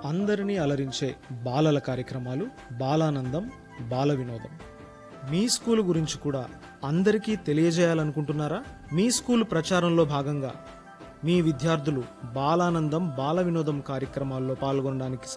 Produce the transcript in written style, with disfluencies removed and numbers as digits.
అందరినీ అలరించే బాలల కార్యక్రమాలు బాలానందం బాల వినోదం. మీ స్కూల్ గురించి కూడా అందరికీ తెలియజేయాలనుకుంటున్నారా? మీ స్కూల్ ప్రచారంలో భాగంగా మీ విద్యార్థులు బాలానందం బాల వినోదం కార్యక్రమాల్లో పాల్గొనడానికి